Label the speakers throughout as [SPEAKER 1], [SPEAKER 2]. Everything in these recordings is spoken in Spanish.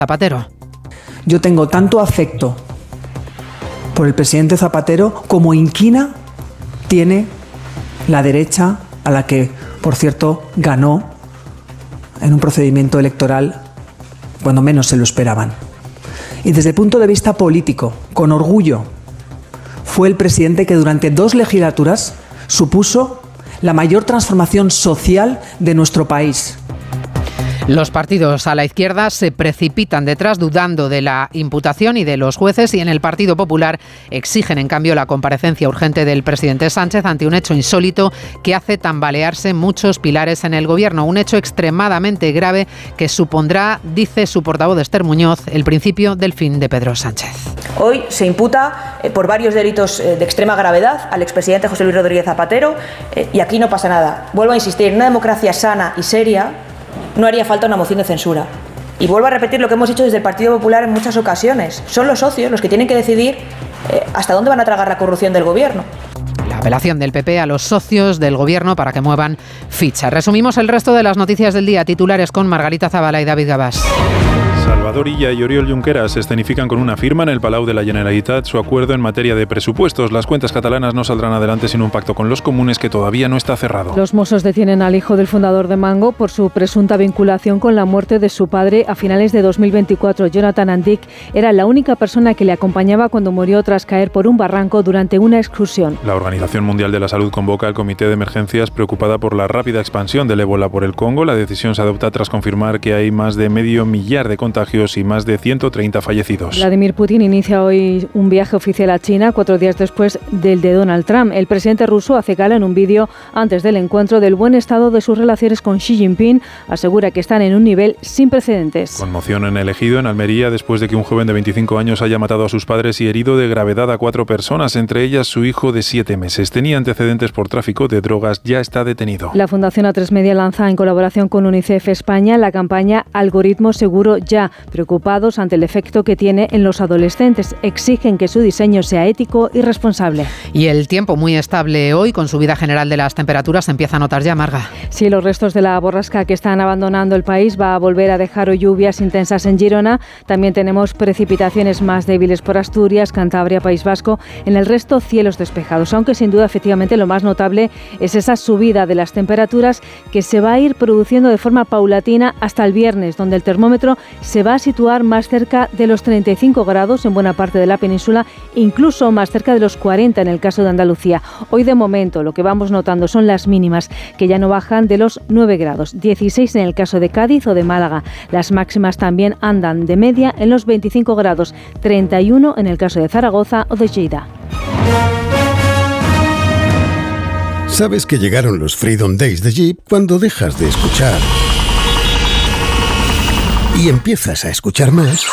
[SPEAKER 1] Zapatero.
[SPEAKER 2] Yo tengo tanto afecto por el presidente Zapatero como inquina tiene la derecha, a la que, por cierto, ganó en un procedimiento electoral cuando menos se lo esperaban. Y desde el punto de vista político, con orgullo, fue el presidente que durante 2 legislaturas supuso la mayor transformación social de nuestro país.
[SPEAKER 1] Los partidos a la izquierda se precipitan detrás dudando de la imputación y de los jueces, y en el Partido Popular exigen en cambio la comparecencia urgente del presidente Sánchez ante un hecho insólito que hace tambalearse muchos pilares en el gobierno. Un hecho extremadamente grave que supondrá, dice su portavoz Esther Muñoz, el principio del fin de Pedro Sánchez.
[SPEAKER 3] Hoy se imputa por varios delitos de extrema gravedad al expresidente José Luis Rodríguez Zapatero y aquí no pasa nada. Vuelvo a insistir, en una democracia sana y seria no haría falta una moción de censura. Y vuelvo a repetir lo que hemos dicho desde el Partido Popular en muchas ocasiones. Son los socios los que tienen que decidir hasta dónde van a tragar la corrupción del gobierno.
[SPEAKER 1] La apelación del PP a los socios del gobierno para que muevan ficha. Resumimos el resto de las noticias del día. Titulares con Margarita Zabala y David Gabás.
[SPEAKER 4] Salvador Illa y Oriol Junqueras escenifican con una firma en el Palau de la Generalitat su acuerdo en materia de presupuestos. Las cuentas catalanas no saldrán adelante sin un pacto con los comunes que todavía no está cerrado.
[SPEAKER 5] Los Mossos detienen al hijo del fundador de Mango por su presunta vinculación con la muerte de su padre a finales de 2024. Jonathan Andic era la única persona que le acompañaba cuando murió tras caer por un barranco durante una excursión.
[SPEAKER 4] La Organización Mundial de la Salud convoca al Comité de Emergencias preocupada por la rápida expansión del ébola por el Congo. La decisión se adopta tras confirmar que hay más de 500.000 de contagios y más de 130 fallecidos.
[SPEAKER 5] Vladimir Putin inicia hoy un viaje oficial a China 4 días después del de Donald Trump. El presidente ruso hace gala en un vídeo antes del encuentro del buen estado de sus relaciones con Xi Jinping. Asegura que están en un nivel sin precedentes.
[SPEAKER 4] Conmoción en el Ejido, en Almería, después de que un joven de 25 años haya matado a sus padres y herido de gravedad a 4 personas, entre ellas su hijo de 7 meses. Tenía antecedentes por tráfico de drogas, ya está detenido.
[SPEAKER 5] La Fundación A3 Media lanza en colaboración con UNICEF España la campaña Algoritmo Seguro Ya. Preocupados ante el efecto que tiene en los adolescentes, exigen que su diseño sea ético y responsable.
[SPEAKER 1] Y el tiempo muy estable hoy, con subida general de las temperaturas, se empieza a notar ya, Marga.
[SPEAKER 5] Sí, los restos de la borrasca que están abandonando el país va a volver a dejar hoy lluvias intensas en Girona. También tenemos precipitaciones más débiles por Asturias, Cantabria, País Vasco. En el resto, cielos despejados, aunque sin duda, efectivamente, lo más notable es esa subida de las temperaturas que se va a ir produciendo de forma paulatina hasta el viernes, donde el termómetro se va a situar más cerca de los 35 grados en buena parte de la península, incluso más cerca de los 40 en el caso de Andalucía. Hoy, de momento, lo que vamos notando son las mínimas, que ya no bajan de los 9 grados, 16 en el caso de Cádiz o de Málaga. Las máximas también andan de media en los 25 grados, 31 en el caso de Zaragoza o de Lleida.
[SPEAKER 6] Sabes que llegaron los Freedom Days de Jeep cuando dejas de escuchar y empiezas a escuchar más.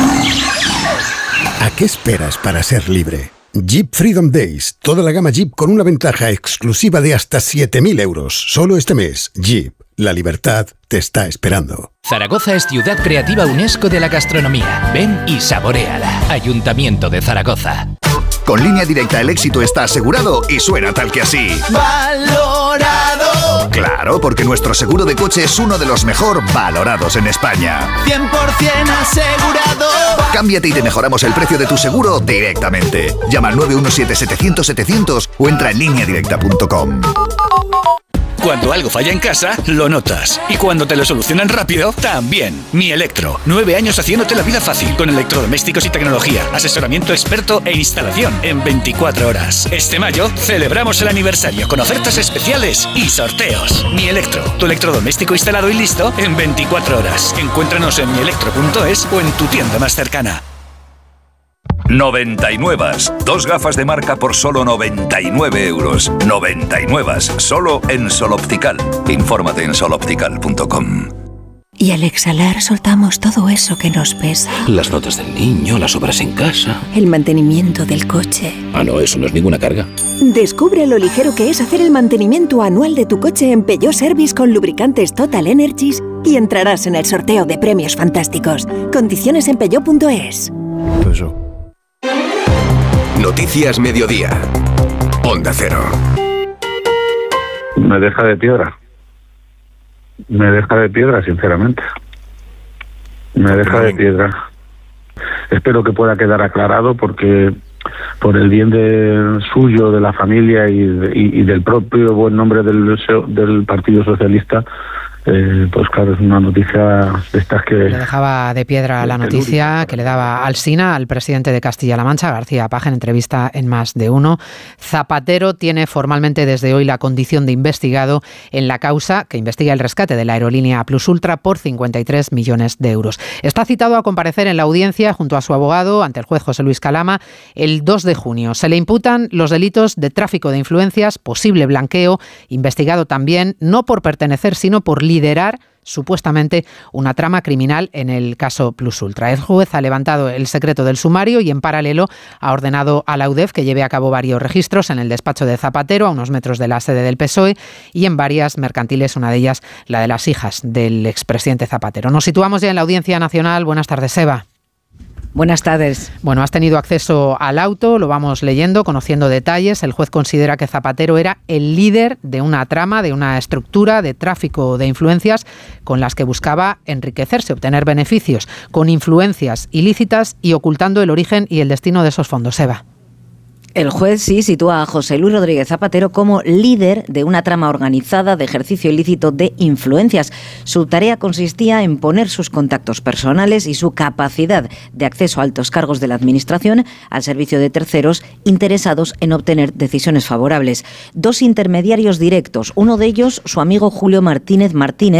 [SPEAKER 6] ¿A qué esperas para ser libre? Jeep Freedom Days, toda la gama Jeep con una ventaja exclusiva de hasta 7.000 euros. Solo este mes, Jeep, la libertad te está esperando.
[SPEAKER 7] Zaragoza es ciudad creativa UNESCO de la gastronomía. Ven y saboréala. Ayuntamiento de Zaragoza.
[SPEAKER 8] Con Línea Directa el éxito está asegurado y suena tal que así. ¡Valorado! Claro, porque nuestro seguro de coche es uno de los mejor valorados en España.
[SPEAKER 9] 100% asegurado.
[SPEAKER 8] Cámbiate y te mejoramos el precio de tu seguro directamente. Llama al 917-700-700 o entra en lineadirecta.com.
[SPEAKER 7] Cuando algo falla en casa, lo notas. Y cuando te lo solucionan rápido, también. Mi Electro. 9 años haciéndote la vida fácil. Con electrodomésticos y tecnología. Asesoramiento experto e instalación en 24 horas. Este mayo celebramos el aniversario con ofertas especiales y sorteos. Mi Electro. Tu electrodoméstico instalado y listo en 24 horas. Encuéntranos en mielectro.es o en tu tienda más cercana.
[SPEAKER 10] 99. 2 gafas de marca por solo 99 euros. 99. Solo en Sol Optical. Infórmate en soloptical.com.
[SPEAKER 11] Y al exhalar soltamos todo eso que nos pesa.
[SPEAKER 12] Las notas del niño, las obras en casa.
[SPEAKER 11] El mantenimiento del coche.
[SPEAKER 12] Ah, no, eso no es ninguna carga.
[SPEAKER 11] Descubre lo ligero que es hacer el mantenimiento anual de tu coche en Peugeot Service con lubricantes Total Energies y entrarás en el sorteo de premios fantásticos. Condiciones en peugeot.es.
[SPEAKER 13] Noticias Mediodía. Onda Cero.
[SPEAKER 14] Me deja de piedra. Me deja de piedra, sinceramente. Me deja de piedra. Espero que pueda quedar aclarado porque por el bien suyo, de la familia y del propio buen nombre del Partido Socialista, pues claro, es una noticia de estas que...
[SPEAKER 1] Le dejaba de piedra la noticia que le daba Alsina al presidente de Castilla-La Mancha, García Paje, en entrevista en Más de Uno. Zapatero tiene formalmente desde hoy la condición de investigado en la causa que investiga el rescate de la aerolínea Plus Ultra por 53 millones de euros. Está citado a comparecer en la audiencia junto a su abogado ante el juez José Luis Calama el 2 de junio. Se le imputan los delitos de tráfico de influencias, posible blanqueo, investigado también no por pertenecer, sino por liderar supuestamente una trama criminal en el caso Plus Ultra. El juez ha levantado el secreto del sumario y en paralelo ha ordenado a la UDEF que lleve a cabo varios registros en el despacho de Zapatero, a unos metros de la sede del PSOE, y en varias mercantiles, una de ellas la de las hijas del expresidente Zapatero. Nos situamos ya en la Audiencia Nacional. Buenas tardes, Eva.
[SPEAKER 15] Buenas tardes.
[SPEAKER 1] Bueno, has tenido acceso al auto, lo vamos leyendo, conociendo detalles. El juez considera que Zapatero era el líder de una trama, de una estructura de tráfico de influencias con las que buscaba enriquecerse, obtener beneficios, con influencias ilícitas y ocultando el origen y el destino de esos fondos. Eva.
[SPEAKER 15] El juez sí sitúa a José Luis Rodríguez Zapatero como líder de una trama organizada de ejercicio ilícito de influencias. Su tarea consistía en poner sus contactos personales y su capacidad de acceso a altos cargos de la Administración al servicio de terceros interesados en obtener decisiones favorables. 2 intermediarios directos, uno de ellos su amigo Julio Martínez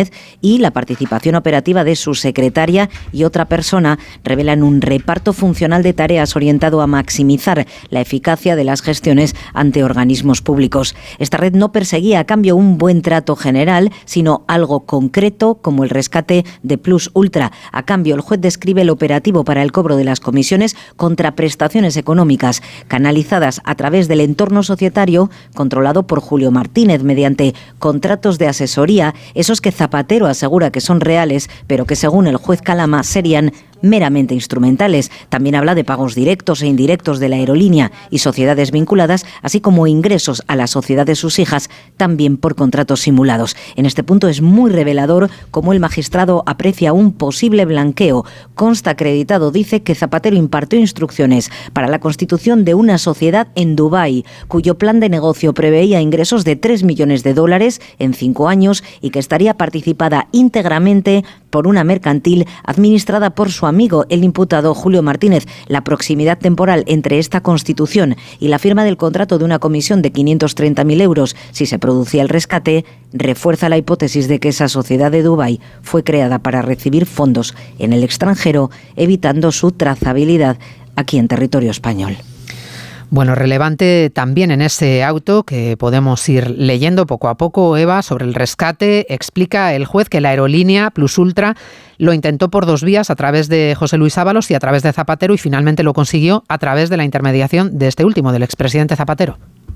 [SPEAKER 15] y la participación operativa de su secretaria y otra persona, revelan un reparto funcional de tareas orientado a maximizar la eficacia de las gestiones ante organismos públicos. Esta red no perseguía a cambio un buen trato general, sino algo concreto como el rescate de Plus Ultra. A cambio, el juez describe el operativo para el cobro de las comisiones contra prestaciones económicas canalizadas a través del entorno societario controlado por Julio Martínez mediante contratos de asesoría, esos que Zapatero asegura que son reales, pero que según el juez Calama serían meramente instrumentales. También habla de pagos directos e indirectos de la aerolínea y sociedades vinculadas, así como ingresos a la sociedad de sus hijas, también por contratos simulados. En este punto es muy revelador cómo el magistrado aprecia un posible blanqueo. Consta acreditado, dice, que Zapatero impartió instrucciones para la constitución de una sociedad en Dubái, cuyo plan de negocio preveía ingresos de $3 millones en 5 años y que estaría participada íntegramente por una mercantil administrada por su amigo, el imputado Julio Martínez. La proximidad temporal entre esta constitución y la firma del contrato de una comisión de 530.000 euros si se producía el rescate refuerza la hipótesis de que esa sociedad de Dubái fue creada para recibir fondos en el extranjero, evitando su trazabilidad aquí en territorio español.
[SPEAKER 1] Bueno, relevante también en ese auto que podemos ir leyendo poco a poco, Eva, sobre el rescate, explica el juez que la aerolínea Plus Ultra lo intentó por 2 vías, a través de José Luis Ábalos y a través de Zapatero, y finalmente lo consiguió a través de la intermediación de este último, del expresidente Zapatero.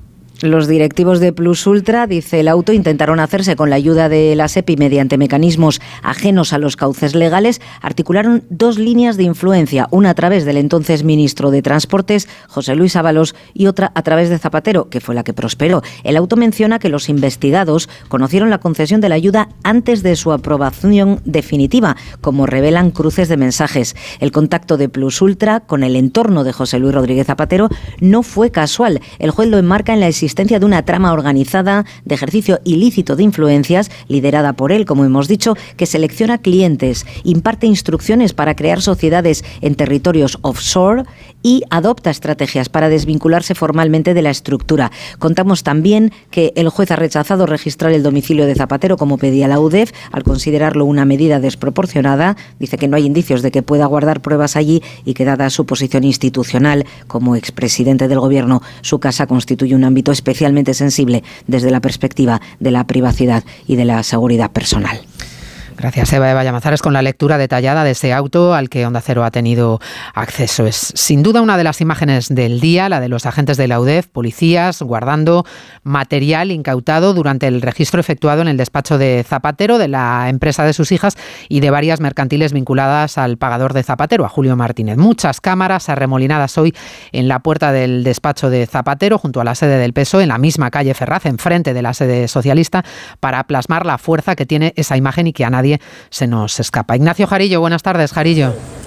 [SPEAKER 15] Los directivos de Plus Ultra, dice el auto, intentaron hacerse con la ayuda de la SEPI mediante mecanismos ajenos a los cauces legales. Articularon 2 líneas de influencia, una a través del entonces ministro de Transportes, José Luis Ábalos, y otra a través de Zapatero, que fue la que prosperó. El auto menciona que los investigados conocieron la concesión de la ayuda antes de su aprobación definitiva, como revelan cruces de mensajes. El contacto de Plus Ultra con el entorno de José Luis Rodríguez Zapatero no fue casual. El juez lo enmarca en la existencia de una trama organizada de ejercicio ilícito de influencias, liderada por él, como hemos dicho, que selecciona clientes, imparte instrucciones para crear sociedades en territorios offshore y adopta estrategias para desvincularse formalmente de la estructura. Contamos también que el juez ha rechazado registrar el domicilio de Zapatero como pedía la UDEF, al considerarlo una medida desproporcionada. Dice que no hay indicios de que pueda guardar pruebas allí y que, dada su posición institucional como expresidente del Gobierno, su casa constituye un ámbito especialmente sensible desde la perspectiva de la privacidad y de la seguridad personal.
[SPEAKER 1] Gracias, Eva Llamazares, con la lectura detallada de ese auto al que Onda Cero ha tenido acceso. Es sin duda una de las imágenes del día, la de los agentes de la UDEF, policías, guardando material incautado durante el registro efectuado en el despacho de Zapatero, de la empresa de sus hijas y de varias mercantiles vinculadas al pagador de Zapatero, a Julio Martínez. Muchas cámaras arremolinadas hoy en la puerta del despacho de Zapatero, junto a la sede del PSOE, en la misma calle Ferraz, enfrente de la sede socialista, para plasmar la fuerza que tiene esa imagen y que a nadie nadie se nos escapa. Ignacio Jarillo, buenas tardes, Jarillo.